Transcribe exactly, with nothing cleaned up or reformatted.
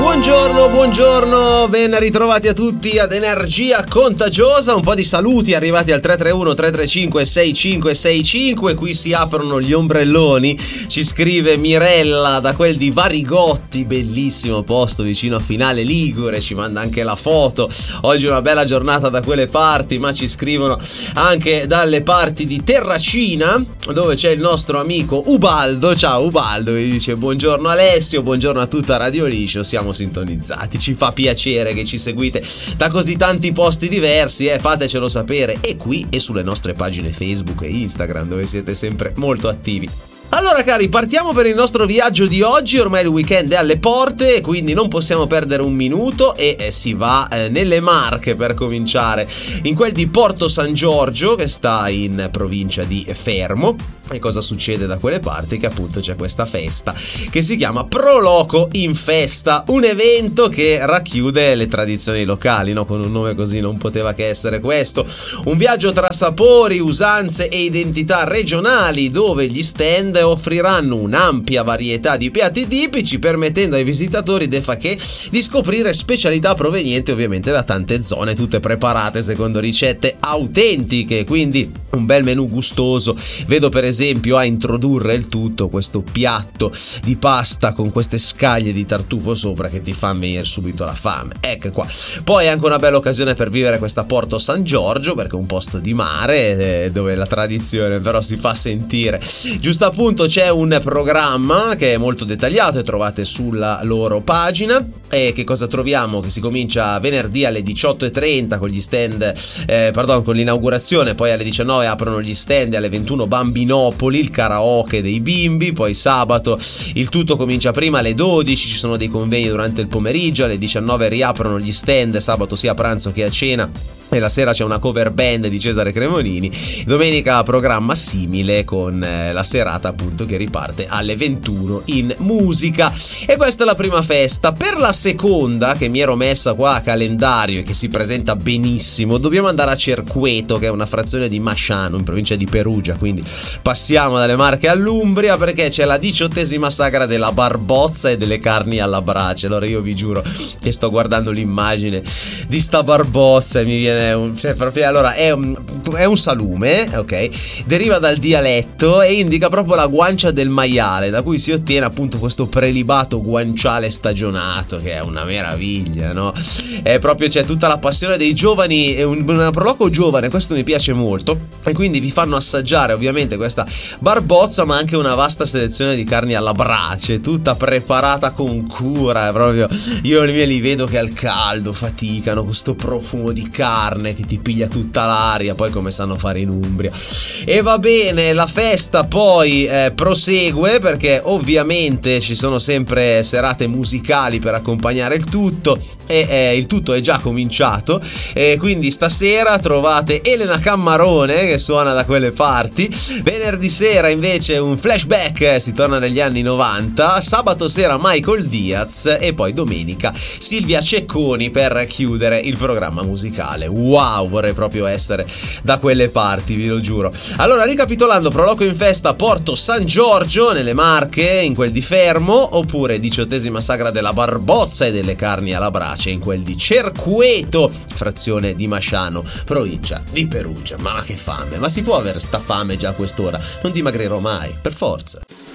Buongiorno, buongiorno, ben ritrovati a tutti ad Energia Contagiosa. Un po' di saluti arrivati al tre tre uno tre tre cinque sei cinque sei cinque. Qui si aprono gli ombrelloni. Ci scrive Mirella da quel di Varigotti, bellissimo posto vicino a Finale Ligure. Ci manda anche la foto. Oggi è una bella giornata da quelle parti, ma ci scrivono anche dalle parti di Terracina, dove c'è il nostro amico Ubaldo. Ciao Ubaldo, mi dice buongiorno Alessio, buongiorno a tutta Radio Liscio. Siamo sintonizzati, ci fa piacere che ci seguite da così tanti posti diversi, eh, fatecelo sapere, e qui e sulle nostre pagine Facebook e Instagram, dove siete sempre molto attivi. Allora cari, partiamo per il nostro viaggio di oggi. Ormai il weekend è alle porte, quindi non possiamo perdere un minuto e eh, si va eh, nelle Marche per cominciare, in quel di Porto San Giorgio, che sta in provincia di Fermo. E cosa succede da quelle parti? Che appunto c'è questa festa che si chiama Pro Loco in Festa, un evento che racchiude le tradizioni locali, no? Con un nome così non poteva che essere questo. Un viaggio tra sapori, usanze e identità regionali, dove gli stand offriranno un'ampia varietà di piatti tipici, permettendo ai visitatori de facché di scoprire specialità provenienti ovviamente da tante zone, tutte preparate secondo ricette autentiche, quindi un bel menù gustoso. Vedo per esempio a introdurre il tutto questo piatto di pasta con queste scaglie di tartufo sopra che ti fanno venire subito la fame. Ecco qua. Poi è anche una bella occasione per vivere questa Porto San Giorgio, perché è un posto di mare eh, dove la tradizione però si fa sentire. Giusto appunto, c'è un programma che è molto dettagliato e trovate sulla loro pagina. E che cosa troviamo? Che si comincia venerdì alle diciotto e trenta con gli stand, eh, pardon, con l'inaugurazione, poi alle diciannove aprono gli stand, alle ventuno Bambinopoli, il karaoke dei bimbi. Poi sabato il tutto comincia prima alle dodici, ci sono dei convegni durante il pomeriggio, alle diciannove riaprono gli stand, sabato sia a pranzo che a cena, e la sera c'è una cover band di Cesare Cremonini. Domenica programma simile, con eh, la serata appunto che riparte alle ventuno in musica. E questa è la prima festa. Per la seconda, che mi ero messa qua a calendario e che si presenta benissimo, dobbiamo andare a Cerqueto, che è una frazione di Masciano in provincia di Perugia, quindi passiamo dalle Marche all'Umbria, perché c'è la diciottesima sagra della barbozza e delle carni alla brace. Allora io vi giuro che sto guardando l'immagine di sta barbozza e mi viene un, cioè proprio, allora è un, è un salume, ok, deriva dal dialetto e indica proprio la guancia del maiale, da cui si ottiene appunto questo prelibato guanciale stagionato, che è una meraviglia, no? È proprio, c'è tutta la passione dei giovani, è un, un proloco giovane, questo mi piace molto, e quindi vi fanno assaggiare ovviamente questa barbozza, ma anche una vasta selezione di carni alla brace, tutta preparata con cura. È proprio, io li vedo che al caldo faticano, questo profumo di carne che ti piglia tutta l'aria, poi come sanno fare in Umbria. E va bene, la festa poi eh, prosegue, perché ovviamente ci sono sempre serate musicali per accompagnare il tutto, e eh, il tutto è già cominciato, e quindi stasera trovate Elena Cammarone che suona da quelle parti. Venerdì sera invece un flashback, eh, si torna negli anni novanta. Sabato sera Michael Diaz, e poi domenica Silvia Cecconi per chiudere il programma musicale. Wow, vorrei proprio essere da quelle parti, vi lo giuro. Allora, ricapitolando, Pro Loco in Festa Porto San Giorgio nelle Marche, in quel di Fermo, oppure diciottesima sagra della barbozza e delle carni alla brace in quel di Cerqueto, frazione di Masciano, provincia di Perugia. Ma che fame, ma si può avere sta fame già a quest'ora? Non dimagrirò mai, per forza.